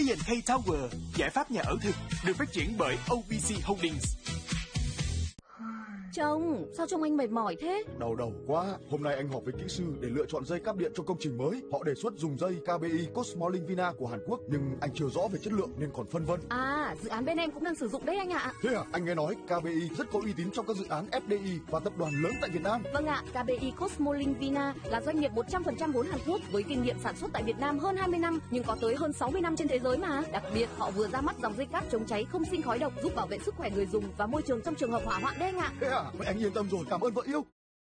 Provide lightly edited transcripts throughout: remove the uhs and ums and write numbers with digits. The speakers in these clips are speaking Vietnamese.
A&K Tower, giải pháp nhà ở thực, được phát triển bởi OBC Holdings. Chồng, sao trông anh mệt mỏi thế? Đau quá. Hôm nay anh họp với kỹ sư để lựa chọn dây cáp điện cho công trình mới. Họ đề xuất dùng dây KBI Cosmolink Vina của Hàn Quốc, nhưng anh chưa rõ về chất lượng nên còn phân vân. À, dự án bên em cũng đang sử dụng đấy anh ạ. Thế à? Anh nghe nói KBI rất có uy tín trong các dự án FDI và tập đoàn lớn tại Việt Nam. Vâng ạ, KBI Cosmolink Vina là doanh nghiệp 100% vốn Hàn Quốc với kinh nghiệm sản xuất tại Việt Nam hơn 20 năm, nhưng có tới hơn 60 năm trên thế giới mà. Đặc biệt, họ vừa ra mắt dòng dây cáp chống cháy không sinh khói độc, giúp bảo vệ sức khỏe người dùng và môi trường trong trường hợp hỏa hoạn đấy anh ạ. Thế à? Vậy anh yên tâm rồi, cảm ơn vợ yêu.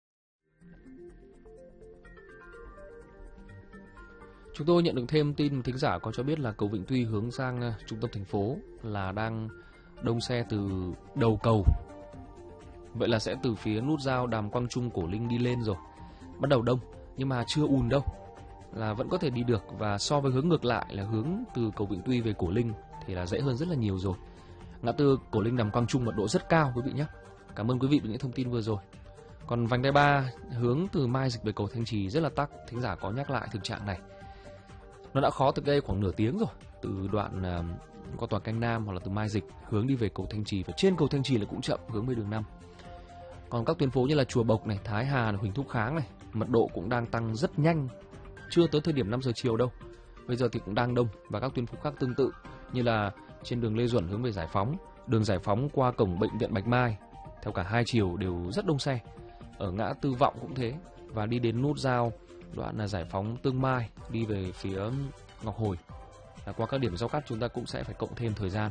Chúng tôi nhận được thêm tin thính giả có cho biết là cầu Vĩnh Tuy hướng sang trung tâm thành phố là đang đông xe từ đầu cầu. Vậy là sẽ từ phía nút giao Đàm Quang Trung Cổ Linh đi lên rồi. Bắt đầu đông, nhưng mà chưa ùn đâu. Là vẫn có thể đi được, và so với hướng ngược lại là hướng từ cầu Vĩnh Tuy về Cổ Linh thì là dễ hơn rất là nhiều rồi. Ngã tư Cổ Linh Đàm Quang Trung mật độ rất cao quý vị nhé. Cảm ơn quý vị vì những thông tin vừa rồi. Còn vành đai 3 hướng từ Mai Dịch về cầu Thanh Trì rất là tắc, thính giả có nhắc lại thực trạng này. Nó đã khó từ đây khoảng nửa tiếng rồi, từ đoạn qua tòa Canh Nam hoặc là từ Mai Dịch hướng đi về cầu Thanh Trì, và trên cầu Thanh Trì là cũng chậm hướng về đường 5. Còn các tuyến phố như là Chùa Bộc này, Thái Hà, Huỳnh Thúc Kháng này, mật độ cũng đang tăng rất nhanh, chưa tới thời điểm 5 giờ chiều đâu. Bây giờ thì cũng đang đông, và các tuyến phố khác tương tự như là trên đường Lê Duẩn hướng về Giải Phóng, đường Giải Phóng qua cổng bệnh viện Bạch Mai theo cả hai chiều đều rất đông xe. Ở ngã tư Vọng cũng thế, và đi đến nút giao đoạn là Giải Phóng Tương Mai đi về phía Ngọc Hồi, là qua các điểm giao cắt chúng ta cũng sẽ phải cộng thêm thời gian.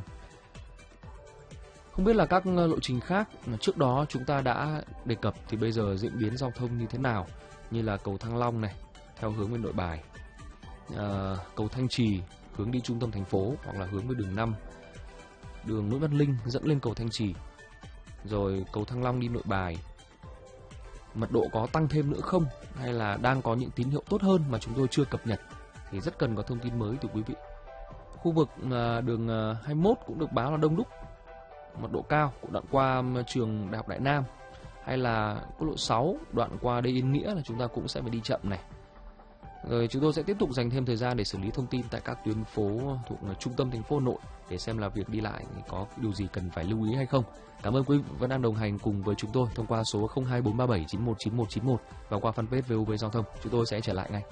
Không biết là các lộ trình khác trước đó chúng ta đã đề cập thì bây giờ diễn biến giao thông như thế nào, như là cầu Thăng Long này theo hướng về Nội Bài, cầu Thanh Trì hướng đi trung tâm thành phố hoặc là hướng về đường 5, đường Nguyễn Văn Linh dẫn lên cầu Thanh Trì, rồi cầu Thăng Long đi Nội Bài. Mật độ có tăng thêm nữa không, hay là đang có những tín hiệu tốt hơn mà chúng tôi chưa cập nhật, thì rất cần có thông tin mới từ quý vị. Khu vực đường 21 cũng được báo là đông đúc, mật độ cao, cũng đoạn qua trường Đại học Đại Nam, hay là quốc lộ 6 đoạn qua Đê Yên Nghĩa là chúng ta cũng sẽ phải đi chậm này. Rồi chúng tôi sẽ tiếp tục dành thêm thời gian để xử lý thông tin tại các tuyến phố thuộc trung tâm thành phố Hà Nội để xem là việc đi lại có điều gì cần phải lưu ý hay không. Cảm ơn quý vị vẫn đang đồng hành cùng với chúng tôi thông qua số 02437919191 và qua fanpage VOV Giao thông. Chúng tôi sẽ trở lại ngay.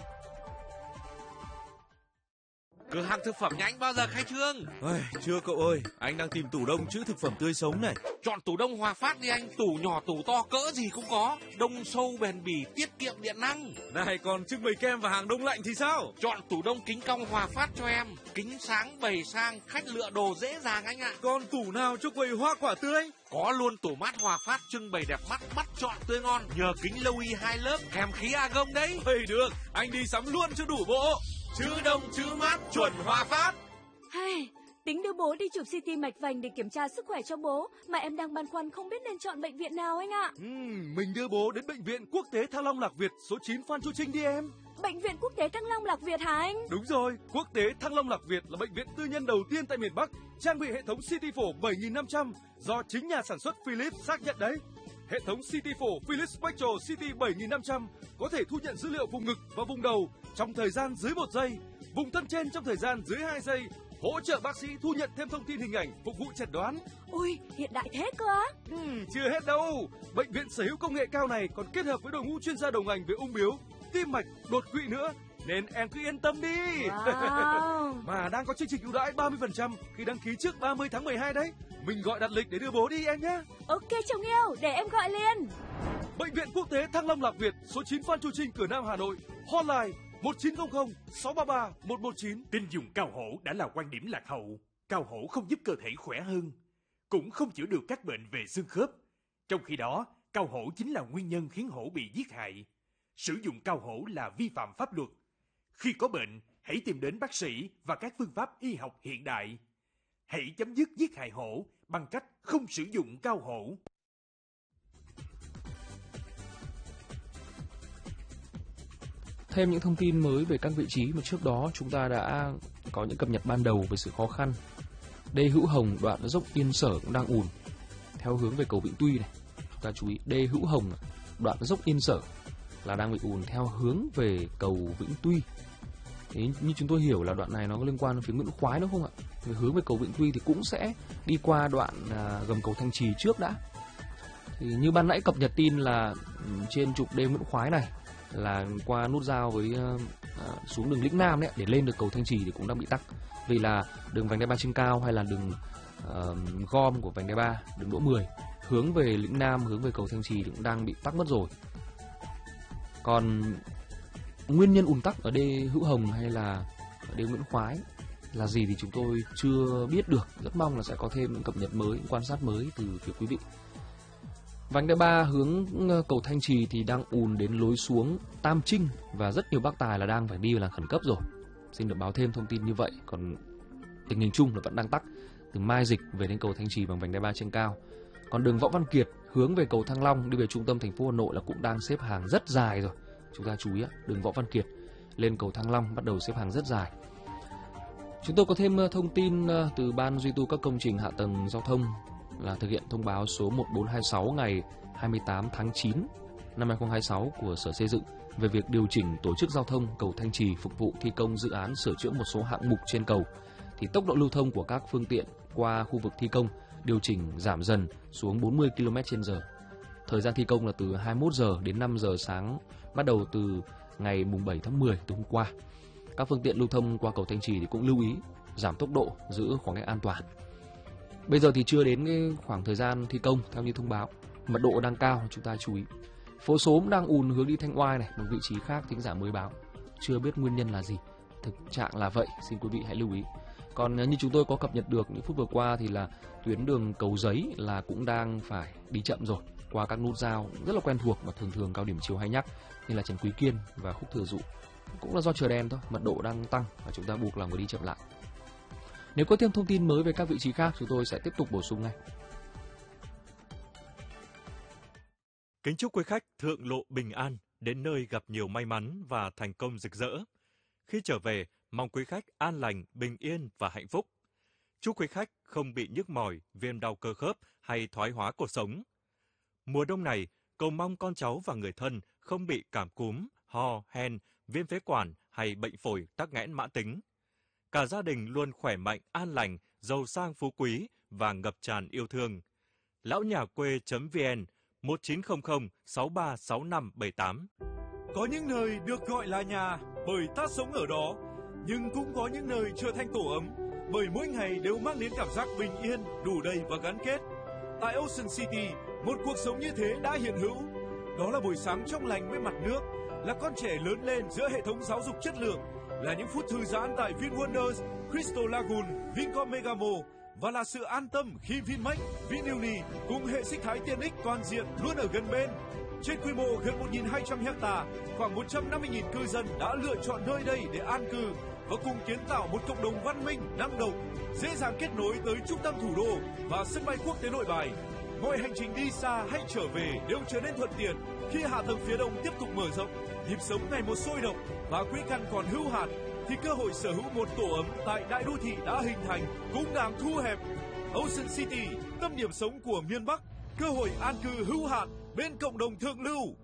Cửa hàng thực phẩm nhà anh bao giờ khai trương? Chưa cậu ơi, anh đang tìm tủ đông trữ thực phẩm tươi sống này. Chọn tủ đông Hòa Phát đi anh, tủ nhỏ tủ to cỡ gì cũng có, đông sâu bền bỉ, tiết kiệm điện năng. Này, còn trưng bày kem và hàng đông lạnh thì sao? Chọn tủ đông kính cong Hòa Phát cho em, kính sáng bày sang, khách lựa đồ dễ dàng anh ạ. Còn tủ nào cho quầy hoa quả tươi? Có luôn tủ mát Hòa Phát trưng bày đẹp mắt, bắt chọn tươi ngon, nhờ kính lâu y 2 lớp, kèm khí argon đấy. Được, anh đi sắm luôn cho đủ bộ. Chữ đông chữ mát chuẩn Hòa Phát. Tính đưa bố đi chụp CT mạch vành để kiểm tra sức khỏe cho bố, mà em đang băn khoăn không biết nên chọn bệnh viện nào anh ạ. Mình đưa bố đến Bệnh viện Quốc tế Thăng Long Lạc Việt số 9 Phan Chu Trinh đi em. Bệnh viện Quốc tế Thăng Long Lạc Việt hả anh? Đúng rồi, Quốc tế Thăng Long Lạc Việt là bệnh viện tư nhân đầu tiên tại miền Bắc, trang bị hệ thống CT phổ 7500 do chính nhà sản xuất Philips xác nhận đấy. Hệ thống CT phổ Philips Spectral CT 7500 có thể thu nhận dữ liệu vùng ngực và vùng đầu trong thời gian dưới 1 giây, vùng thân trên trong thời gian dưới 2 giây, hỗ trợ bác sĩ thu nhận thêm thông tin hình ảnh phục vụ chẩn đoán. Ui, hiện đại thế cơ á? Chưa hết đâu. Bệnh viện sở hữu công nghệ cao này còn kết hợp với đội ngũ chuyên gia đầu ngành về ung bướu, tim mạch, đột quỵ nữa, nên em cứ yên tâm đi. Wow. Mà đang có chương trình ưu đãi 30% khi đăng ký trước 30 tháng 12 đấy. Mình gọi đặt lịch để đưa bố đi em nhé. Ok chồng yêu, để em gọi liền. Bệnh viện Quốc tế Thăng Long Lạc Việt, số 9 Phan Chu Trinh, cửa Nam, Hà Nội. Hotline 1900 633 119. Tin dùng cao hổ đã là quan điểm lạc hậu. Cao hổ không giúp cơ thể khỏe hơn, cũng không chữa được các bệnh về xương khớp. Trong khi đó, cao hổ chính là nguyên nhân khiến hổ bị giết hại. Sử dụng cao hổ là vi phạm pháp luật. Khi có bệnh, hãy tìm đến bác sĩ và các phương pháp y học hiện đại. Hãy chấm dứt giết hại hổ bằng cách không sử dụng cao hổ. Thêm những thông tin mới về các vị trí mà trước đó chúng ta đã có những cập nhật ban đầu về sự khó khăn. Đê Hữu Hồng đoạn dốc Yên Sở cũng đang ùn theo hướng về cầu Vĩnh Tuy này. Chúng ta chú ý, Đê Hữu Hồng đoạn dốc Yên Sở là đang bị ùn theo hướng về cầu Vĩnh Tuy. Thế như chúng tôi hiểu là đoạn này nó có liên quan đến phía Nguyễn Khoái đúng không ạ? Người hướng về cầu Vĩnh Tuy thì cũng sẽ đi qua đoạn gầm cầu Thanh Trì trước đã. Thì như ban nãy cập nhật tin là trên trục đê Nguyễn Khoái này là qua nút giao với xuống đường Lĩnh Nam đấy, để lên được cầu Thanh Trì thì cũng đang bị tắc. Vì là đường vành đai 3 trên cao hay là đường gom của vành đai 3, đường Đỗ 10 hướng về Lĩnh Nam, hướng về cầu Thanh Trì thì cũng đang bị tắc mất rồi. Còn nguyên nhân ùn tắc ở đê Hữu Hồng hay là ở đê Nguyễn Khoái là gì thì chúng tôi chưa biết được. Rất mong là sẽ có thêm những cập nhật mới, những quan sát mới từ phía quý vị. Vành đai 3 hướng cầu Thanh Trì thì đang ùn đến lối xuống Tam Trinh và rất nhiều bác tài là đang phải đi vào làn khẩn cấp rồi. Xin được báo thêm thông tin như vậy. Còn tình hình chung là vẫn đang tắc từ Mai Dịch về đến cầu Thanh Trì bằng vành đai 3 trên cao. Còn đường Võ Văn Kiệt hướng về cầu Thăng Long đi về trung tâm thành phố Hà Nội là cũng đang xếp hàng rất dài rồi. Chúng ta chú ý, đường Võ Văn Kiệt lên cầu Thăng Long bắt đầu xếp hàng rất dài. Chúng tôi có thêm thông tin từ Ban duy tu các công trình hạ tầng giao thông là thực hiện thông báo số 1426 ngày 28 tháng 9 năm 2026 của Sở Xây dựng về việc điều chỉnh tổ chức giao thông cầu Thanh Trì phục vụ thi công dự án sửa chữa một số hạng mục trên cầu. Thì tốc độ lưu thông của các phương tiện qua khu vực thi công điều chỉnh giảm dần xuống 40 km/h. Thời gian thi công là từ 21 giờ đến 5 giờ sáng, bắt đầu từ ngày 7 tháng 10 từ hôm qua. Các phương tiện lưu thông qua cầu Thanh Trì thì cũng lưu ý giảm tốc độ, giữ khoảng cách an toàn. Bây giờ thì chưa đến cái khoảng thời gian thi công theo như thông báo, mật độ đang cao, chúng ta chú ý. Phố Xóm đang ùn hướng đi Thanh Oai này, một vị trí khác thính giả mới báo, chưa biết nguyên nhân là gì. Thực trạng là vậy, xin quý vị hãy lưu ý. Còn như chúng tôi có cập nhật được những phút vừa qua thì là tuyến đường Cầu Giấy là cũng đang phải đi chậm rồi, qua các nút giao rất là quen thuộc mà thường cao điểm chiều hay nhắc, như là Trần Quý Kiên và Khúc Thừa Dụ. Cũng là do trời đen thôi, mật độ đang tăng và chúng ta buộc lòng phải đi chậm lại. Nếu có thêm thông tin mới về các vị trí khác, chúng tôi sẽ tiếp tục bổ sung ngay. Kính chúc quý khách thượng lộ bình an, đến nơi gặp nhiều may mắn và thành công rực rỡ. Khi trở về, mong quý khách an lành, bình yên và hạnh phúc. Chúc quý khách không bị nhức mỏi, viêm đau cơ khớp hay thoái hóa cột sống. Mùa đông này, cầu mong con cháu và người thân không bị cảm cúm, ho, hen, viêm phế quản hay bệnh phổi tắc nghẽn mãn tính. Cả gia đình luôn khỏe mạnh, an lành, giàu sang phú quý và ngập tràn yêu thương. Lão nhà quê.vn 1900 636578. Có những nơi được gọi là nhà bởi ta sống ở đó, nhưng cũng có những nơi trở thành tổ ấm bởi mỗi ngày đều mang đến cảm giác bình yên, đủ đầy và gắn kết. Tại Ocean City, một cuộc sống như thế đã hiện hữu. Đó là buổi sáng trong lành bên mặt nước, là con trẻ lớn lên giữa hệ thống giáo dục chất lượng, là những phút thư giãn tại VinWonders, Crystal Lagoon, Vincom Megamo và là sự an tâm khi Vinmec, Vinuni cùng hệ sinh thái tiện ích toàn diện luôn ở gần bên. Trên quy mô gần 1.200 ha, khoảng 150.000 cư dân đã lựa chọn nơi đây để an cư và cùng kiến tạo một cộng đồng văn minh, năng động, dễ dàng kết nối tới trung tâm thủ đô và sân bay quốc tế Nội Bài. Mọi hành trình đi xa hay trở về đều trở nên thuận tiện khi hạ tầng phía đông tiếp tục mở rộng, nhịp sống ngày một sôi động và quỹ căn còn hữu hạn, thì cơ hội sở hữu một tổ ấm tại đại đô thị đã hình thành cũng đang thu hẹp. Ocean City, tâm điểm sống của miền Bắc, cơ hội an cư hữu hạn bên cộng đồng thượng lưu.